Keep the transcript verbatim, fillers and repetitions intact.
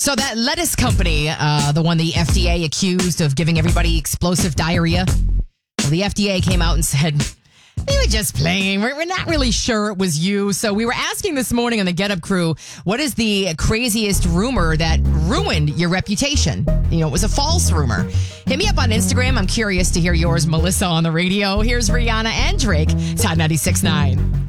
So that lettuce company, uh, the one the F D A accused of giving everybody explosive diarrhea, well, the F D A came out and said, we were just playing. We're, we're not really sure it was you. So we were asking this morning on the Get Up Crew, what is the craziest rumor that ruined your reputation? You know, it was a false rumor. Hit me up on Instagram. I'm curious to hear yours, Melissa, on the radio. Here's Rihanna and Drake. It's Hot ninety-six point nine.